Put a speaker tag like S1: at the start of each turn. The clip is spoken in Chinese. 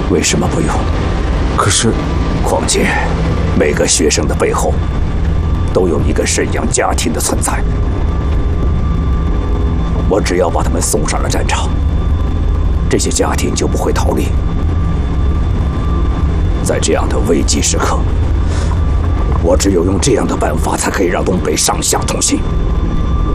S1: 为什么不用？
S2: 可是，
S1: 况且，每个学生的背后，都有一个沈阳家庭的存在。我只要把他们送上了战场，这些家庭就不会逃离。在这样的危急时刻，我只有用这样的办法，才可以让东北上下同心。